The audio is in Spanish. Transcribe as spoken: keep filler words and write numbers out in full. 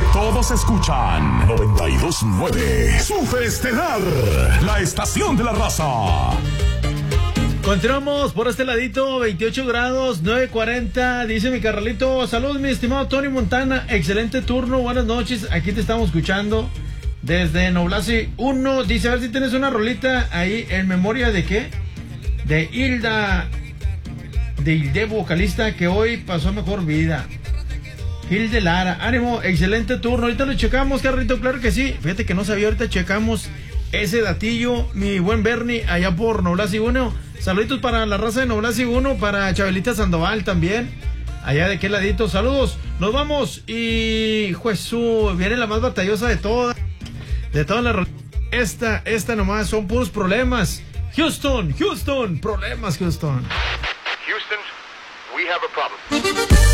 todos escuchan noventa y dos punto nueve Super Estelar, la estación de la raza. Continuamos por este ladito, veintiocho grados, nueve cuarenta, dice mi carnalito. Saludos, mi estimado Tony Montana, excelente turno, buenas noches, aquí te estamos escuchando desde Noblasi uno. Dice, a ver si tienes una rolita ahí en memoria de qué, de Hilda, de Hilde, vocalista que hoy pasó mejor vida. Hilde Lara, ánimo, excelente turno, ahorita lo checamos, carnalito, claro que sí. Fíjate que no sabía, ahorita checamos ese datillo, mi buen Bernie, allá por Noblasi uno. Saluditos para la raza de Noblasi uno, para Chabelita Sandoval también, allá de qué ladito. Saludos, nos vamos. Y Jesús, viene la más batallosa de todas, de todas las. Esta, esta nomás, son puros problemas. Houston, Houston, problemas, Houston. Houston, we have a problem.